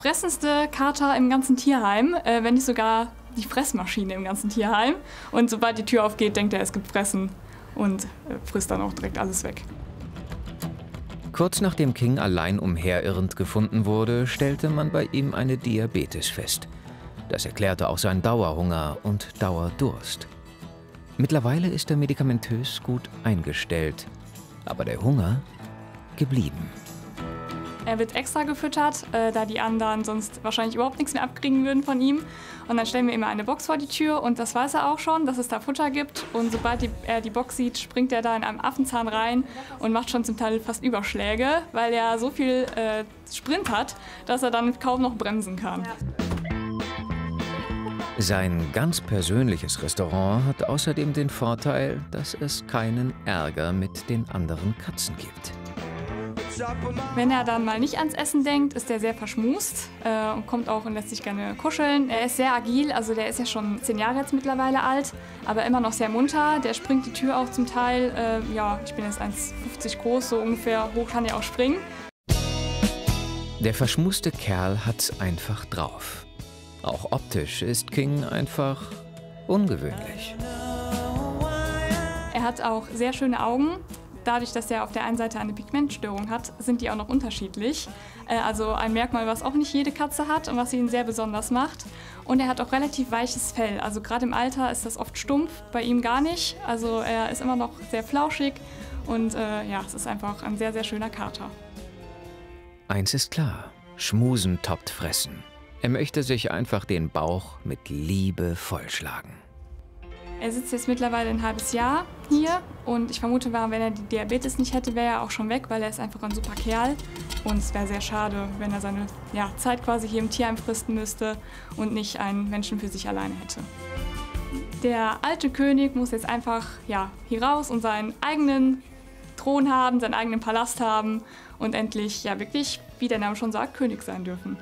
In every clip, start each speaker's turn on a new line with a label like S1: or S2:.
S1: Fressendste Kater im ganzen Tierheim, wenn nicht sogar die Fressmaschine im ganzen Tierheim. Und sobald die Tür aufgeht, denkt er, es gibt Fressen und frisst dann auch direkt alles weg.
S2: Kurz nachdem King allein umherirrend gefunden wurde, stellte man bei ihm eine Diabetes fest. Das erklärte auch seinen Dauerhunger und Dauerdurst. Mittlerweile ist er medikamentös gut eingestellt, aber der Hunger geblieben.
S1: Er wird extra gefüttert, da die anderen sonst wahrscheinlich überhaupt nichts mehr abkriegen würden von ihm. Und dann stellen wir immer eine Box vor die Tür und das weiß er auch schon, dass es da Futter gibt. Und sobald er die Box sieht, springt er da in einem Affenzahn rein und macht schon zum Teil fast Überschläge, weil er so viel Sprint hat, dass er dann kaum noch bremsen kann.
S2: Sein ganz persönliches Restaurant hat außerdem den Vorteil, dass es keinen Ärger mit den anderen Katzen gibt.
S1: Wenn er dann mal nicht ans Essen denkt, ist er sehr verschmust und kommt auch und lässt sich gerne kuscheln. Er ist sehr agil, also der ist ja schon 10 Jahre jetzt mittlerweile alt, aber immer noch sehr munter. Der springt die Tür auch zum Teil. Ja, ich bin jetzt 1,50 groß, so ungefähr hoch kann er auch springen.
S2: Der verschmuste Kerl hat's einfach drauf. Auch optisch ist King einfach ungewöhnlich.
S1: Er hat auch sehr schöne Augen. Dadurch, dass er auf der einen Seite eine Pigmentstörung hat, sind die auch noch unterschiedlich. Also ein Merkmal, was auch nicht jede Katze hat und was ihn sehr besonders macht. Und er hat auch relativ weiches Fell. Also gerade im Alter ist das oft stumpf, bei ihm gar nicht. Also er ist immer noch sehr flauschig und ja, es ist einfach ein sehr, sehr schöner Kater.
S2: Eins ist klar, Schmusen toppt Fressen. Er möchte sich einfach den Bauch mit Liebe vollschlagen.
S1: Er sitzt jetzt mittlerweile ein halbes Jahr hier und ich vermute mal, wenn er die Diabetes nicht hätte, wäre er auch schon weg, weil er ist einfach ein super Kerl. Und es wäre sehr schade, wenn er seine Zeit quasi hier im Tierheim fristen müsste und nicht einen Menschen für sich alleine hätte. Der alte König muss jetzt einfach hier raus und seinen eigenen Thron haben, seinen eigenen Palast haben und endlich wirklich, wie der Name schon sagt, König sein dürfen.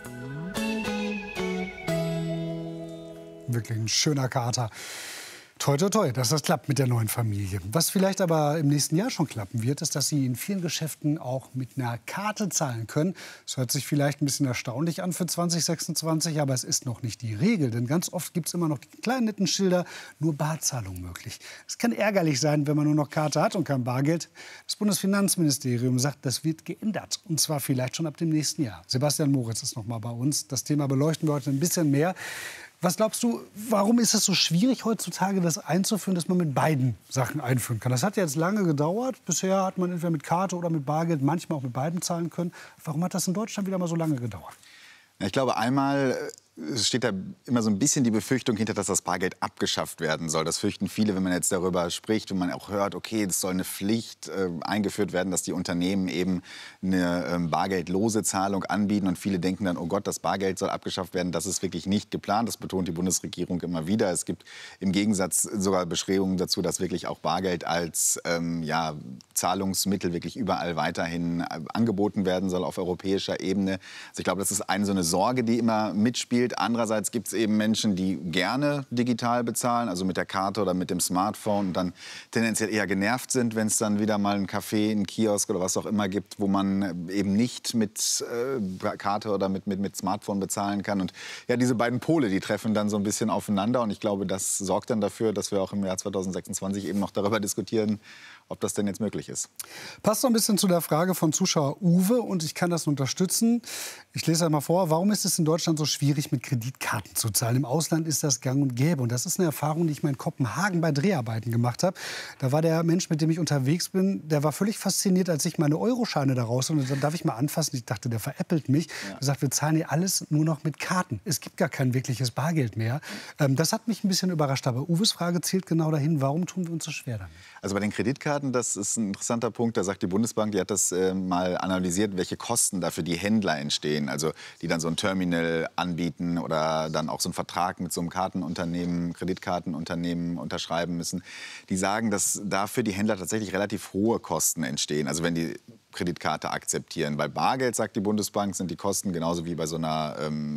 S3: Wirklich ein schöner Kater. Toi, toi, toi, dass das klappt mit der neuen Familie. Was vielleicht aber im nächsten Jahr schon klappen wird, ist, dass Sie in vielen Geschäften auch mit einer Karte zahlen können. Das hört sich vielleicht ein bisschen erstaunlich an für 2026, aber es ist noch nicht die Regel. Denn ganz oft gibt es immer noch die kleinen netten Schilder, nur Barzahlung möglich. Es kann ärgerlich sein, wenn man nur noch Karte hat und kein Bargeld. Das Bundesfinanzministerium sagt, das wird geändert. Und zwar vielleicht schon ab dem nächsten Jahr. Sebastian Moritz ist noch mal bei uns. Das Thema beleuchten wir heute ein bisschen mehr. Was glaubst du, warum ist es so schwierig heutzutage, das einzuführen, dass man mit beiden Sachen einführen kann? Das hat ja jetzt lange gedauert. Bisher hat man entweder mit Karte oder mit Bargeld, manchmal auch mit beiden zahlen können. Warum hat das in Deutschland wieder mal so lange gedauert?
S4: Ja, ich glaube, einmal steht da immer so ein bisschen die Befürchtung hinter, dass das Bargeld abgeschafft werden soll. Das fürchten viele, wenn man jetzt darüber spricht und man auch hört, okay, es soll eine Pflicht eingeführt werden, dass die Unternehmen eben eine bargeldlose Zahlung anbieten. Und viele denken dann, oh Gott, das Bargeld soll abgeschafft werden. Das ist wirklich nicht geplant. Das betont die Bundesregierung immer wieder. Es gibt im Gegensatz sogar Bestrebungen dazu, dass wirklich auch Bargeld als Zahlungsmittel wirklich überall weiterhin angeboten werden soll auf europäischer Ebene. Also ich glaube, das ist so eine Sorge, die immer mitspielt. Andererseits gibt es eben Menschen, die gerne digital bezahlen, also mit der Karte oder mit dem Smartphone und dann tendenziell eher genervt sind, wenn es dann wieder mal einen Café, einen Kiosk oder was auch immer gibt, wo man eben nicht mit Karte oder mit Smartphone bezahlen kann. Und ja, diese beiden Pole, die treffen dann so ein bisschen aufeinander und ich glaube, das sorgt dann dafür, dass wir auch im Jahr 2026 eben noch darüber diskutieren, ob das denn jetzt möglich ist.
S3: Passt so ein bisschen zu der Frage von Zuschauer Uwe und ich kann das unterstützen. Ich lese einmal vor, warum ist es in Deutschland so schwierig, mit Kreditkarten zu zahlen? Im Ausland ist das gang und gäbe. Und das ist eine Erfahrung, die ich mal in Kopenhagen bei Dreharbeiten gemacht habe. Da war der Mensch, mit dem ich unterwegs bin, der war völlig fasziniert, als ich meine Euroscheine da raus und dann darf ich mal anfassen. Ich dachte, der veräppelt mich. Ja. Er sagt, wir zahlen hier alles nur noch mit Karten. Es gibt gar kein wirkliches Bargeld mehr. Das hat mich ein bisschen überrascht. Aber Uwes Frage zielt genau dahin, warum tun wir uns so schwer damit?
S4: Also bei den Kreditkarten, das ist ein interessanter Punkt. Da sagt die Bundesbank, die hat das mal analysiert, welche Kosten dafür die Händler entstehen. Also die dann so ein Terminal anbieten oder dann auch so einen Vertrag mit so einem Kartenunternehmen, Kreditkartenunternehmen unterschreiben müssen. Die sagen, dass dafür die Händler tatsächlich relativ hohe Kosten entstehen. Also wenn die Kreditkarte akzeptieren. Bei Bargeld, sagt die Bundesbank, sind die Kosten genauso wie bei so einer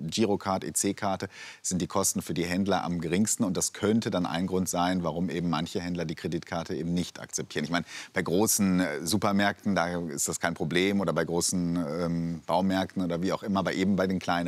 S4: Girocard, EC-Karte sind die Kosten für die Händler am geringsten. Und das könnte dann ein Grund sein, warum eben manche Händler die Kreditkarte eben nicht akzeptieren. Ich meine, bei großen Supermärkten, da ist das kein Problem, oder bei großen Baumärkten oder wie auch immer, aber eben bei den kleinen